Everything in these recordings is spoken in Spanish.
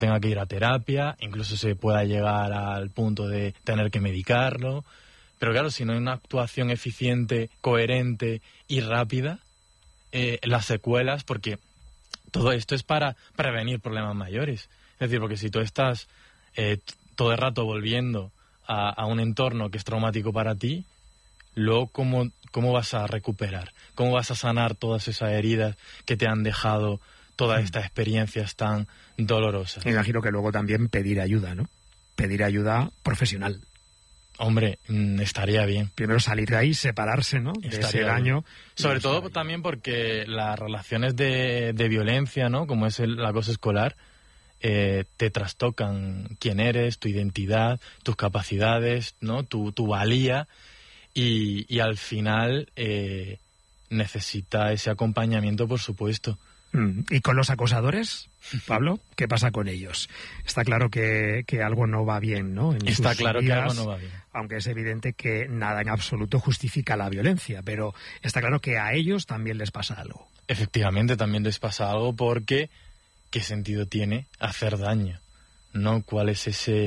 tenga que ir a terapia, incluso se pueda llegar al punto de tener que medicarlo. Pero claro, si no hay una actuación eficiente, coherente y rápida, las secuelas, porque todo esto es para prevenir problemas mayores. Es decir, porque si tú estás todo el rato volviendo a un entorno que es traumático para ti, luego ¿cómo vas a recuperar? ¿Cómo vas a sanar todas esas heridas que te han dejado todas estas experiencias tan dolorosas? Me imagino que luego también pedir ayuda, ¿no? Pedir ayuda profesional. Hombre, estaría bien. Primero salir de ahí, separarse, ¿no? De ese daño. Sobre todo también porque las relaciones de violencia, ¿no? Como es el acoso escolar, te trastocan quién eres, tu identidad, tus capacidades, ¿no? Tu valía, y al final necesita ese acompañamiento, por supuesto. ¿Y con los acosadores, Pablo? ¿Qué pasa con ellos? Está claro que algo no va bien, ¿no? Está claro que algo no va bien. Aunque es evidente que nada en absoluto justifica la violencia, pero está claro que a ellos también les pasa algo. Efectivamente, también les pasa algo, porque ¿qué sentido tiene hacer daño? ¿No? ¿Cuál es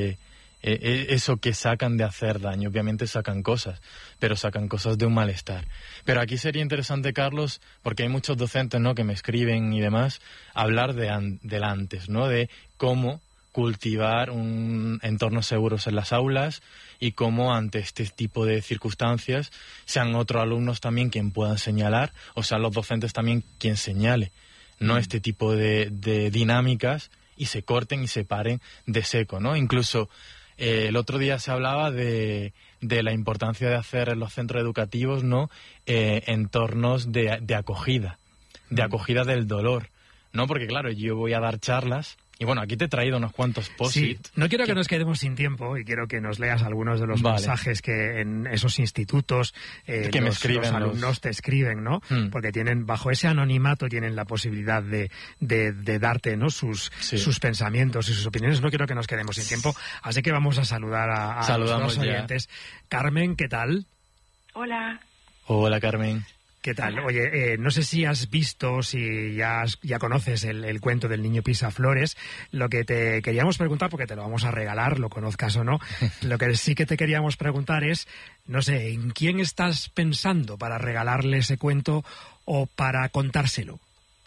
eso que sacan de hacer daño? Obviamente sacan cosas, pero sacan cosas de un malestar. Pero aquí sería interesante, Carlos, porque hay muchos docentes, ¿no?, que me escriben y demás, hablar del antes, ¿no?, de cómo cultivar un entorno seguros en las aulas y cómo ante este tipo de circunstancias sean otros alumnos también quien puedan señalar, o sean los docentes también quien señale, ¿no?, este tipo de dinámicas, y se corten y se paren de seco, ¿no? Incluso el otro día se hablaba de la importancia de hacer en los centros educativos, ¿no?, entornos de acogida del dolor, ¿no? Porque claro, yo voy a dar charlas, y bueno, aquí te he traído unos cuantos post-it. Sí, no quiero que nos quedemos sin tiempo, y quiero que nos leas algunos de los mensajes que en esos institutos que los alumnos te escriben, ¿no? Porque tienen, bajo ese anonimato, tienen la posibilidad de darte, ¿no?, sus pensamientos y sus opiniones. No quiero que nos quedemos sin tiempo, así que vamos a saludar a los oyentes. Carmen, ¿qué tal? Hola. Hola, Carmen. ¿Qué tal? Oye, no sé si has visto, si ya conoces el cuento del niño Pisaflores. Lo que te queríamos preguntar, porque te lo vamos a regalar, lo conozcas o no, lo que sí que te queríamos preguntar es, no sé, ¿en quién estás pensando para regalarle ese cuento o para contárselo?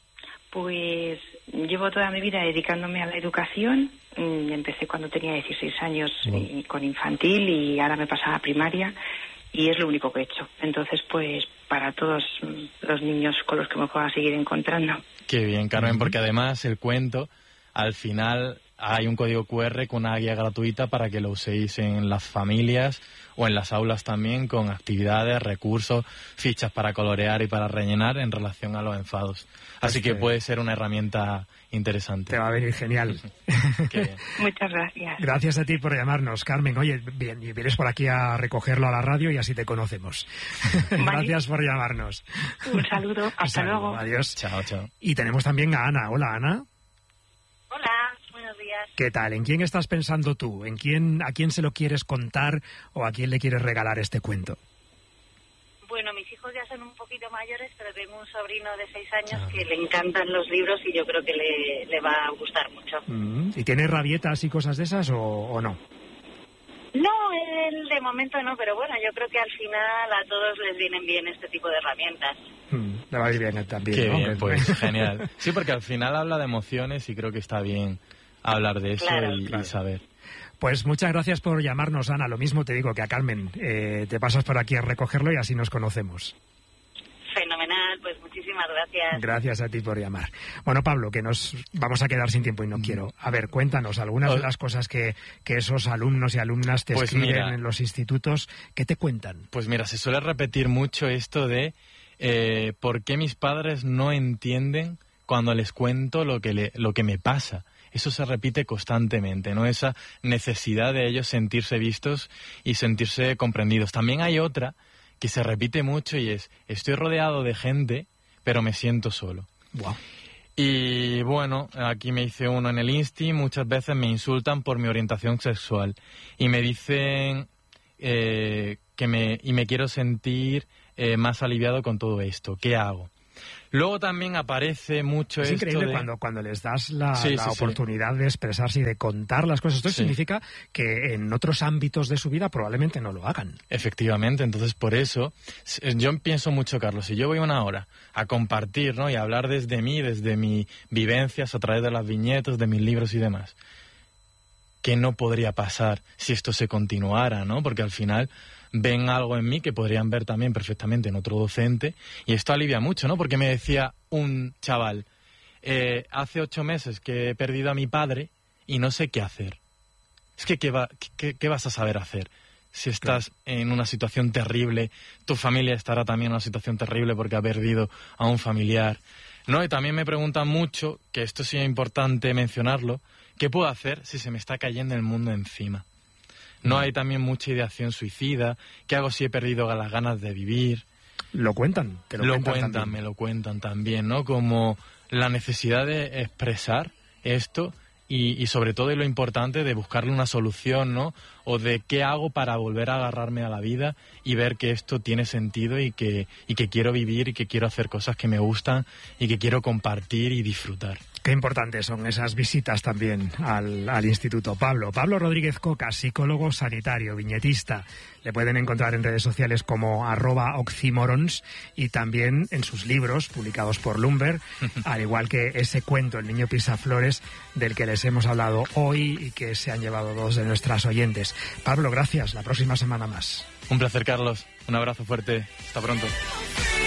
Pues llevo toda mi vida dedicándome a la educación. Empecé cuando tenía 16 años con infantil, y ahora me pasaba a primaria, y es lo único que he hecho. Entonces, pues, para todos los niños con los que me pueda seguir encontrando. Qué bien, Carmen, porque además el cuento, al final hay un código QR con una guía gratuita para que lo uséis en las familias o en las aulas también, con actividades, recursos, fichas para colorear y para rellenar en relación a los enfados. Así que puede ser una herramienta interesante. Te va a venir genial. Qué bien. Muchas gracias. Gracias a ti por llamarnos, Carmen. Oye, bien, y vienes por aquí a recogerlo a la radio y así te conocemos. Vale. Gracias por llamarnos. Un saludo. Hasta luego. Adiós. Chao, chao. Y tenemos también a Ana. Hola, Ana. Hola, buenos días. ¿Qué tal? ¿En quién estás pensando tú? ¿A quién se lo quieres contar o a quién le quieres regalar este cuento? Bueno, mis hijos ya son un poquito mayores, pero tengo un sobrino de 6 años que le encantan los libros y yo creo que le va a gustar mucho. ¿Y tiene rabietas y cosas de esas o no? No, él de momento no, pero bueno, yo creo que al final a todos les vienen bien este tipo de herramientas. Le va a ir bien también. Qué ¿no? bien, pues genial. Sí, porque al final habla de emociones y creo que está bien hablar de eso, claro, y saber. Pues muchas gracias por llamarnos, Ana. Lo mismo te digo que a Carmen. Te pasas por aquí a recogerlo y así nos conocemos. Fenomenal, pues muchísimas gracias. Gracias a ti por llamar. Bueno, Pablo, que nos vamos a quedar sin tiempo y no quiero. A ver, cuéntanos algunas de las cosas que esos alumnos y alumnas te escriben en los institutos. ¿Qué te cuentan? Pues mira, se suele repetir mucho esto de ¿por qué mis padres no entienden cuando les cuento lo que me pasa? Eso se repite constantemente, ¿no? Esa necesidad de ellos sentirse vistos y sentirse comprendidos. También hay otra que se repite mucho y es: estoy rodeado de gente, pero me siento solo. Wow. Y bueno, aquí me dice uno en el Insti, muchas veces me insultan por mi orientación sexual y me dicen y me quiero sentir más aliviado con todo esto. ¿Qué hago? Luego también aparece mucho es esto increíble de... cuando les das la oportunidad de expresarse y de contar las cosas. Esto significa que en otros ámbitos de su vida probablemente no lo hagan. Efectivamente, entonces por eso yo pienso mucho, Carlos, si yo voy una hora a compartir, ¿no?, y a hablar desde mí, desde mis vivencias, a través de las viñetas, de mis libros y demás, ¿qué no podría pasar si esto se continuara, ¿no? Porque al final ven algo en mí que podrían ver también perfectamente en otro docente, y esto alivia mucho, ¿no? Porque me decía un chaval, hace 8 meses que he perdido a mi padre y no sé qué hacer. Es que ¿qué vas a saber hacer? Si estás en una situación terrible, tu familia estará también en una situación terrible porque ha perdido a un familiar, ¿no? Y también me preguntan mucho, que esto sí es importante mencionarlo, ¿qué puedo hacer si se me está cayendo el mundo encima? No hay también mucha ideación suicida. ¿Qué hago si he perdido las ganas de vivir? Lo cuentan, te lo cuentan también. Me lo cuentan también, ¿no? Como la necesidad de expresar esto y sobre todo, y lo importante, de buscarle una solución, ¿no? O de qué hago para volver a agarrarme a la vida y ver que esto tiene sentido y que quiero vivir y que quiero hacer cosas que me gustan y que quiero compartir y disfrutar. Qué importantes son esas visitas también al instituto. Pablo Rodríguez Coca, psicólogo sanitario, viñetista. Le pueden encontrar en redes sociales como @oxymorons y también en sus libros publicados por Lumber, al igual que ese cuento, El niño pisaflores, del que les hemos hablado hoy y que se han llevado 2 de nuestras oyentes. Pablo, gracias. La próxima semana más. Un placer, Carlos. Un abrazo fuerte. Hasta pronto.